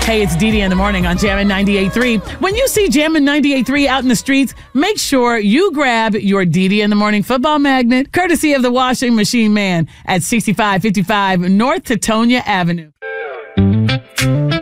Hey, it's Dee Dee in the morning on Jammin' 98.3. When you see Jammin' 98.3 out in the streets, make sure you grab your Dee Dee in the morning football magnet, courtesy of the Washing Machine Man at 6555 North Teutonia Avenue.